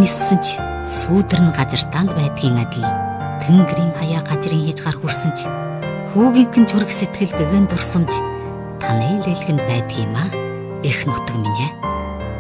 ниссэн ч сүүдэр нь газартаанд байдгийн адил тэнгэрийн хаяа газрын хязгаар хүрсэн ч хүүгийнхэн зүрх сэтгэл гэгэн дурсамж танай лэлгэнд байдгиймаа. Их нутаг минь ээ.